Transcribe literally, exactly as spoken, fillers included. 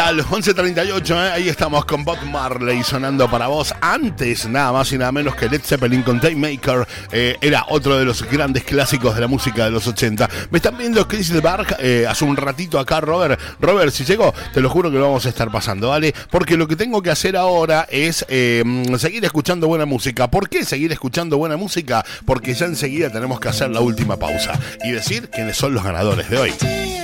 tal? once treinta y ocho, ¿eh? Ahí estamos con Bob Marley sonando para vos. Antes, nada más y nada menos que Led Zeppelin con Tape eh, era otro de los grandes clásicos de la música de los ochenta. Me están viendo Chris de Bark eh, hace un ratito acá, Robert. Robert, si llego, te lo juro que lo vamos a estar pasando, ¿vale? Porque lo que tengo que hacer ahora es eh, seguir escuchando buena música. ¿Por qué seguir escuchando buena música? Porque ya enseguida tenemos que hacer la última pausa y decir quiénes son los ganadores de hoy.